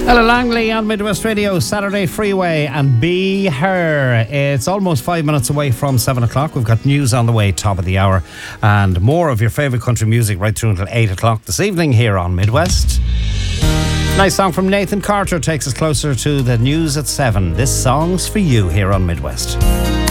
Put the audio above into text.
Ella Langley on Midwest Radio, Saturday Freeway, and Be Her. It's almost 5 minutes away from 7 o'clock. We've got news on the way, top of the hour, and more of your favourite country music right through until 8 o'clock this evening here on Midwest. Nice song from Nathan Carter takes us closer to the news at 7. This song's for you here on Midwest.